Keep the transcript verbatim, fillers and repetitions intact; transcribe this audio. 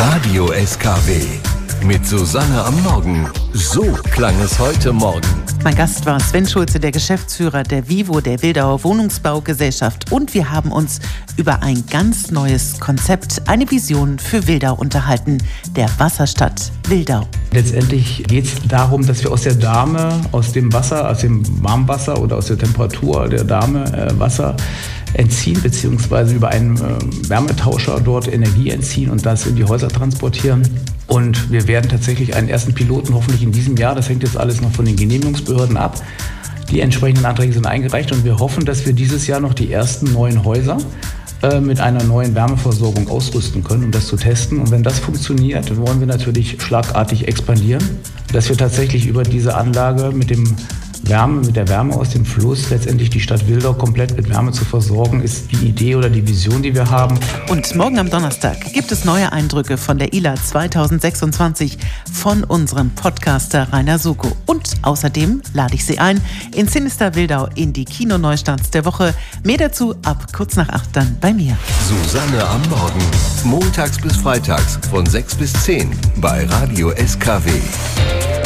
Radio S K W mit Susanne am Morgen. So klang es heute Morgen. Mein Gast war Sven Schulze, der Geschäftsführer der Vivo, der Wildauer Wohnungsbaugesellschaft. Und wir haben uns über ein ganz neues Konzept, eine Vision für Wildau unterhalten, der Wasserstadt Wildau. Letztendlich geht es darum, dass wir aus der Dahme, aus dem Wasser, aus dem Warmwasser oder aus der Temperatur der Dahme äh, Wasser entziehen, beziehungsweise über einen äh, Wärmetauscher dort Energie entziehen und das in die Häuser transportieren. Und wir werden tatsächlich einen ersten Piloten hoffentlich in diesem Jahr, das hängt jetzt alles noch von den Genehmigungsbehörden ab. Die entsprechenden Anträge sind eingereicht und wir hoffen, dass wir dieses Jahr noch die ersten neuen Häuser äh, mit einer neuen Wärmeversorgung ausrüsten können, um das zu testen. Und wenn das funktioniert, dann wollen wir natürlich schlagartig expandieren, dass wir tatsächlich über diese Anlage mit dem Wärme, mit der Wärme aus dem Fluss letztendlich die Stadt Wildau komplett mit Wärme zu versorgen, ist die Idee oder die Vision, die wir haben. Und morgen am Donnerstag gibt es neue Eindrücke von der I L A zwanzig sechsundzwanzig von unserem Podcaster Rainer Suko. Und außerdem lade ich Sie ein in Sinister Wildau in die Kinoneustarts der Woche. Mehr dazu ab kurz nach acht dann bei mir. Susanne am Morgen. Montags bis freitags von sechs bis zehn bei Radio S K W.